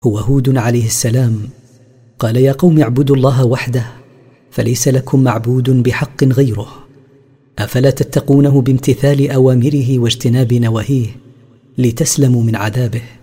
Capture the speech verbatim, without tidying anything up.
هو هود عليه السلام، قال: يا قوم اعبدوا الله وحده فليس لكم معبود بحق غيره، أفلا تتقونه بامتثال أوامره واجتناب نواهيه لتسلموا من عذابه.